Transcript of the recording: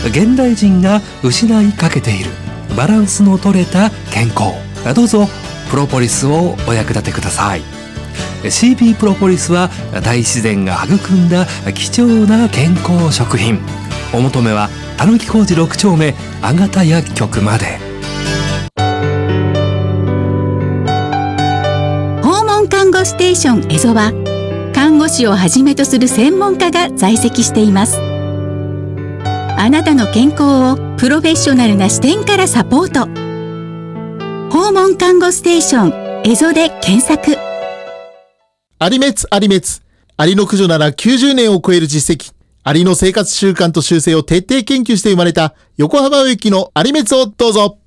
現代人が失いかけているバランスの取れた健康。どうぞプロポリスをお役立てください。 CB プロポリスは大自然が育んだ貴重な健康食品。お求めはたぬき工事6丁目あがた薬局まで。 訪問看護ステーションエゾは看護師をはじめとする専門家が在籍しています。あなたの健康をプロフェッショナルな視点からサポート。訪問看護ステーションエゾで検索。 アリメツアリメツ。アリの駆除なら90年を超える実績。アリの生活習慣と習性を徹底研究して生まれた横浜植木のアリメツをどうぞ。